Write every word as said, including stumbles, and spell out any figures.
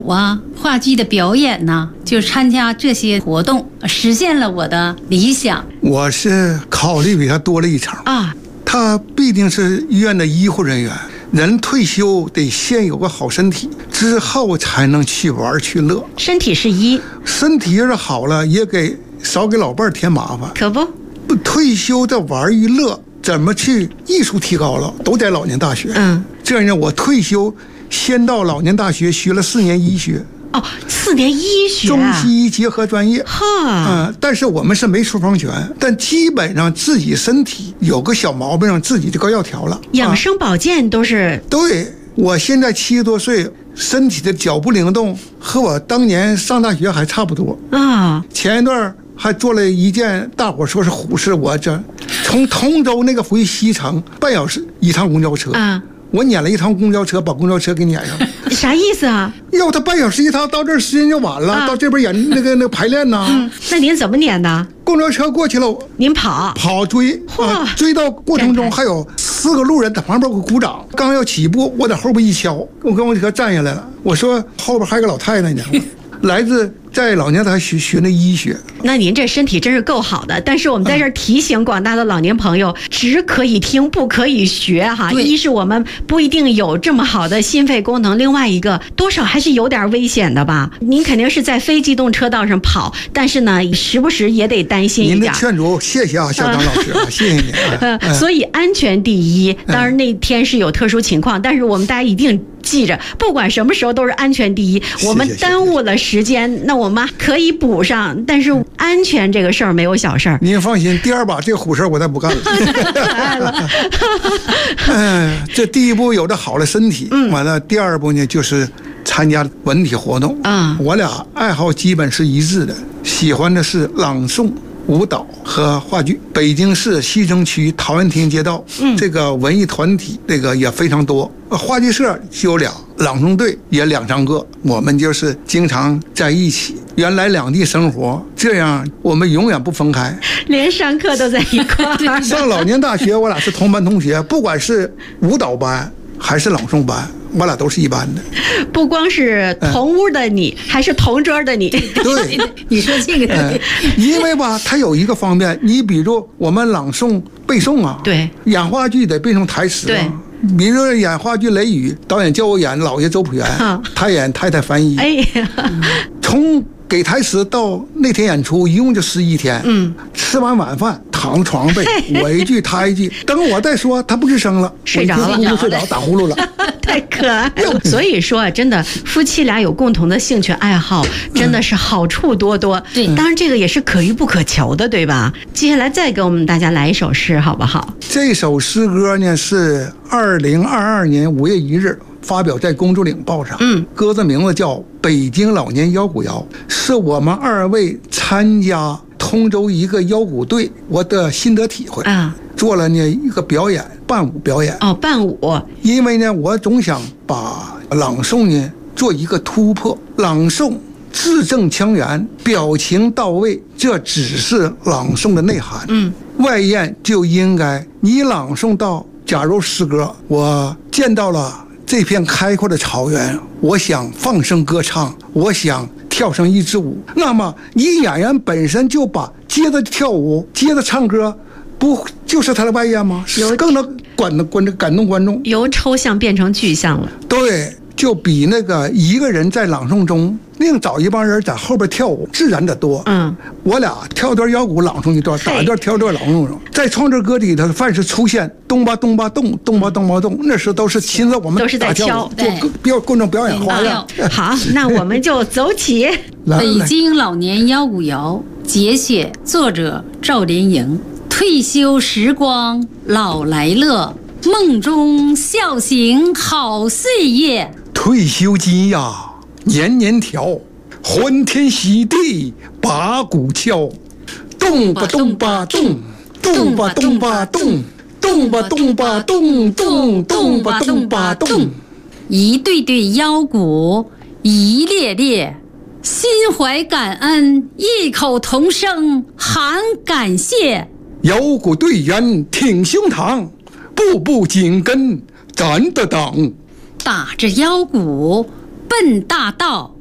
我话剧的表演呢，就参加这些活动，实现了我的理想。 我是考虑比他多了一层啊，他必定是医院的医护人员，人退休得先有个好身体，之后才能去玩去乐。 身体是一， 身体要是好了，也给少给老伴儿添麻烦。 可不， 不退休的玩娱乐，怎么去艺术提高了，都在老年大学。嗯，这样呢，我退休。先到老年大学学了四年医学， 哦，四年医学、啊， 中西医结合专业，哈，嗯，但是我们是没处方权，但基本上自己身体有个小毛病上自己就搁药调了， 养生保健都是。 啊、对，我现在七十多岁，身体的脚步灵动和我当年上大学还差不多啊。前一段还做了一件大伙说是虎事，我这从通州那个回西城半小时一趟公交车啊。我撵了一趟公交车，把公交车给撵上了。 啥意思啊？ 要他半小时一趟，到这儿时间就晚了，啊、到这边演那个那个排练呢、 嗯。那您怎么撵的？ 公交车过去了， 您跑跑追啊，追到过程中还有四个路人在旁边给我鼓掌。刚要起步，我在后边一敲，我公交车站下来了。我说后边还有个老太太呢，来自在老年大学学那医学。 那您这身体真是够好的，但是我们在这儿提醒广大的老年朋友，只可以听不可以学哈。一是我们不一定有这么好的心肺功能，另外一个多少还是有点危险的吧。您肯定是在非机动车道上跑，但是呢时不时也得担心一点。 您的劝阻谢谢啊，校长老师啊，谢谢你、啊呃、所以安全第一，当然那天是有特殊情况，但是我们大家一定记着，不管什么时候都是安全第一。我们耽误了时间，那我们可以补上，但是安全这个事儿没有小事儿。 您放心，第二把这个虎事我再不干了。嗯，这第一步有着好的身体，嗯，完了第二步呢就是参加文体活动啊。我俩爱好基本是一致的，喜欢的是朗诵、舞蹈和话剧。北京市西城区陶然亭街道，嗯，这个文艺团体这个也非常多。话剧社就有俩，朗诵队也两三个，我们就是经常在一起。原来两地生活，这样我们永远不分开， 连上课都在一块儿。 上老年大学，我俩是同班同学，不管是舞蹈班还是朗诵班，我俩都是一班的。 不光是同屋的你，嗯、还是同桌的你。 对， 你说这个、 嗯，因为吧，它有一个方面，你比如我们朗诵背诵啊， 对， 演话剧得背诵台词、啊， 对。 比如说演话剧《雷雨》，导演叫我演老爷周朴园，他演太太翻译。哎呀，从给台词到那天演出，一共就十一天。嗯，吃完晚饭躺床背，我一句他一句，等我再说，他不吱声了， 睡着了， 睡着打呼噜了， 太可爱了。所以说啊，真的夫妻俩有共同的兴趣爱好，真的是好处多多。对、嗯，当然这个也是可遇不可求的，对吧？接下来再给我们大家来一首诗，好不好？ 这首诗歌呢是二零二二年五月一日发表在《公主岭报》上，嗯，歌的名字叫《北京老年腰鼓谣》，是我们二位参加通州一个腰鼓队我的心得体会啊，做了呢一个表演，伴舞表演。 哦，伴舞。 因为呢，我总想把朗诵呢做一个突破，朗诵字正腔圆，表情到位，这只是朗诵的内涵。嗯，外延就应该你朗诵到，假如诗歌，我见到了这片开阔的草原，我想放声歌唱，我想跳上一支舞。那么你演员本身就把接着跳舞，接着唱歌，不就是他的外延吗？更能感动感动观众， 由抽象变成具象了。 对，就比那个一个人在朗诵中，另找一帮人在后边跳舞自然得多。嗯，我俩跳段腰鼓，朗诵一段，打一段跳段朗诵。在创作歌里头，凡是出现咚吧咚吧咚，咚吧咚吧咚，那时候都是亲自我们都是在敲， 做表观众表演花样。 好，那我们就走起。 北京老年腰鼓谣节选，作者赵连营。退休时光老来乐，梦中笑醒好岁月。 退休金呀年年调，欢天喜地把鼓敲，动吧动吧动，动吧动吧动，动吧动吧动，动动吧动吧动。 一对对腰鼓一列列，心怀感恩，异口同声喊感谢。 腰鼓队员挺胸膛，步步紧跟咱的党， 打着腰鼓奔大道。